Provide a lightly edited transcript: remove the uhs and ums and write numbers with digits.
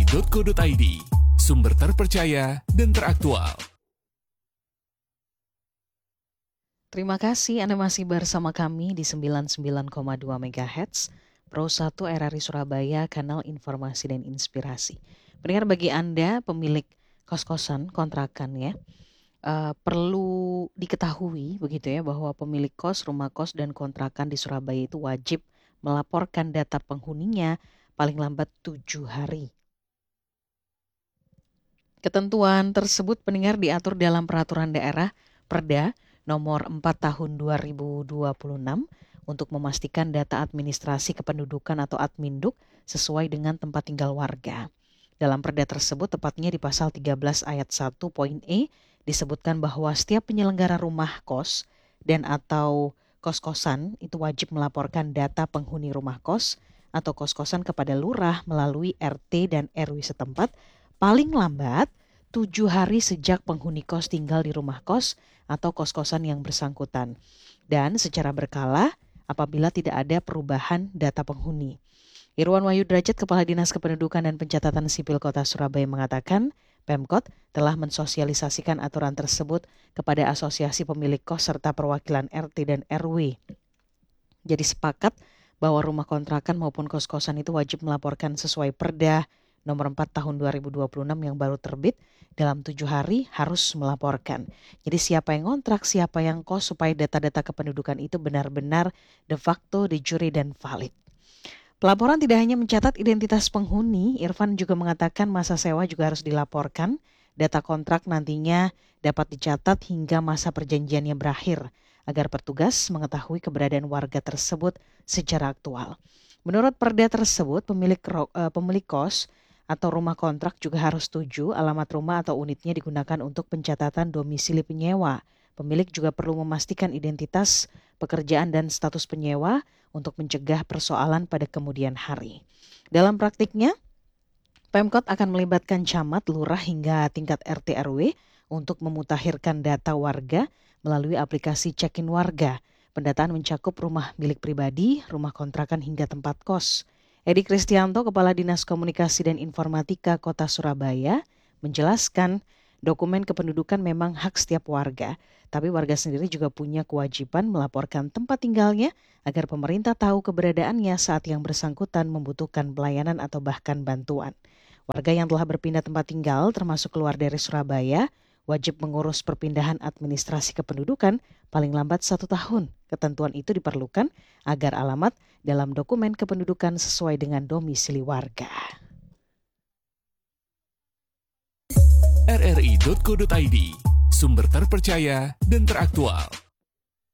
rri.co.id, sumber terpercaya dan teraktual. Terima kasih Anda masih bersama kami di 99,2 MHz, Pro 1 RRI Surabaya, kanal informasi dan inspirasi. Pendengar, bagi Anda pemilik kos-kosan, kontrakan ya, perlu diketahui begitu ya bahwa pemilik kos, rumah kos dan kontrakan di Surabaya itu wajib melaporkan data penghuninya paling lambat 7 hari. Ketentuan tersebut pendengar diatur dalam peraturan daerah Perda nomor 4 tahun 2026 untuk memastikan data administrasi kependudukan atau Adminduk sesuai dengan tempat tinggal warga. Dalam perda tersebut, tepatnya di pasal 13 ayat 1 poin E, disebutkan bahwa setiap penyelenggara rumah kos dan atau kos-kosan itu wajib melaporkan data penghuni rumah kos atau kos-kosan kepada lurah melalui RT dan RW setempat paling lambat 7 hari sejak penghuni kos tinggal di rumah kos atau kos-kosan yang bersangkutan. Dan secara berkala apabila tidak ada perubahan data penghuni. Irwan Wahyu Derajat, Kepala Dinas Kependudukan dan Pencatatan Sipil Kota Surabaya mengatakan, Pemkot telah mensosialisasikan aturan tersebut kepada asosiasi pemilik kos serta perwakilan RT dan RW. Jadi sepakat bahwa rumah kontrakan maupun kos-kosan itu wajib melaporkan sesuai Perda nomor 4 tahun 2026 yang baru terbit, dalam 7 hari harus melaporkan. Jadi siapa yang kontrak, siapa yang kos, supaya data-data kependudukan itu benar-benar de facto, de jure dan valid. Pelaporan tidak hanya mencatat identitas penghuni, Irfan juga mengatakan masa sewa juga harus dilaporkan. Data kontrak nantinya dapat dicatat hingga masa perjanjiannya berakhir, agar petugas mengetahui keberadaan warga tersebut secara aktual. Menurut perda tersebut, pemilik kos atau rumah kontrak juga harus setuju alamat rumah atau unitnya digunakan untuk pencatatan domisili penyewa. Pemilik juga perlu memastikan identitas, pekerjaan dan status penyewa untuk mencegah persoalan pada kemudian hari. Dalam praktiknya, Pemkot akan melibatkan camat, lurah hingga tingkat RT RW untuk memutakhirkan data warga melalui aplikasi Check-in Warga. Pendataan mencakup rumah milik pribadi, rumah kontrakan hingga tempat kos. Edi Kristianto, Kepala Dinas Komunikasi dan Informatika Kota Surabaya, menjelaskan dokumen kependudukan memang hak setiap warga, tapi warga sendiri juga punya kewajiban melaporkan tempat tinggalnya agar pemerintah tahu keberadaannya saat yang bersangkutan membutuhkan pelayanan atau bahkan bantuan. Warga yang telah berpindah tempat tinggal termasuk keluar dari Surabaya wajib mengurus perpindahan administrasi kependudukan paling lambat 1 tahun. Ketentuan itu diperlukan agar alamat dalam dokumen kependudukan sesuai dengan domisili warga. rri.co.id, sumber terpercaya dan teraktual.